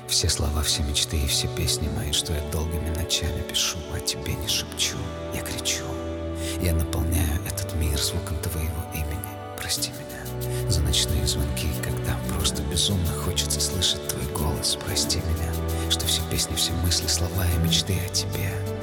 Все слова, все мечты и все песни мои, что я долгими ночами пишу, о тебе не шепчу, я кричу. Я наполняю этот мир звуком твоего имени. Прости меня за ночные звонки, когда просто безумно хочется слышать твой голос. Прости меня, что все песни, все мысли, слова и мечты о тебе.